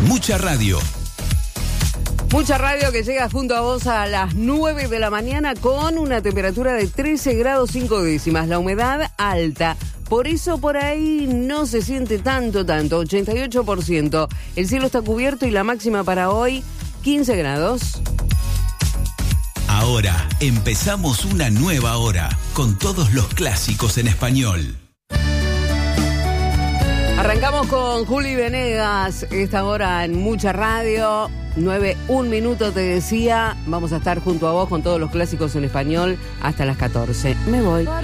Mucha Radio. Mucha radio que llega junto a vos a las 9 de la mañana con una temperatura de 13 grados 5 décimas. La humedad alta. Por eso por ahí no se siente tanto, 88%. El cielo está cubierto y la máxima para hoy, 15 grados. Ahora empezamos una nueva hora con todos los clásicos en español. Arrancamos con Juli Venegas, esta hora en Mucha Radio, 9:01 te decía, vamos a estar junto a vos con todos los clásicos en español hasta las 14. Me voy.